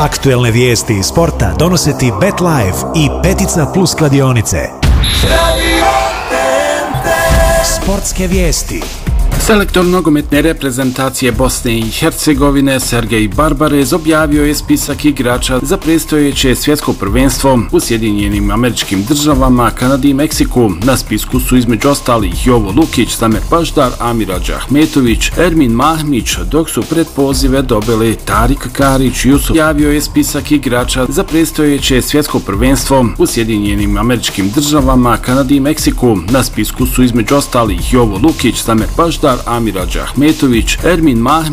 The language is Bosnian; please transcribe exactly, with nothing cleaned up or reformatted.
Aktuelne vijesti iz sporta donose ti BetLife i Petica Plus kladionice. Sportske vijesti. Selektor nogometne reprezentacije Bosne i Hercegovine Sergej Barbarez objavio je spisak igrača za predstojeće svjetsko prvenstvo u Sjedinjenim Američkim Državama, Kanadi i Meksiku. Na spisku su između ostalih Jovo Lukić, Samer Baždar, Amirađa Ahmetović, Ermin Mahmić, dok su predpozive dobili Tarik Karić. Jusuf objavio je spisak igrača za predstojeće svjetsko prvenstvo u Sjedinjenim Američkim Državama, Kanadi i Meksiku. Na spisku su između ostalih Jovo Lukić, Samer Baždar, Amirađa Ahmetović, Ermin Mahmić,